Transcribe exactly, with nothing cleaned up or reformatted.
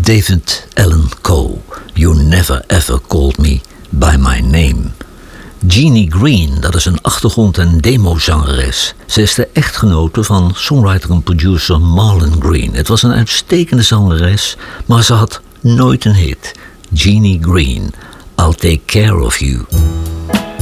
David Allan Coe, You Never Ever Called Me By My Name. Jeannie Green, dat is een achtergrond- en demozangeres. Ze is de echtgenote van songwriter en producer Marlon Green. Het was een uitstekende zangeres, maar ze had nooit een hit. Jeannie Green, I'll Take Care of You.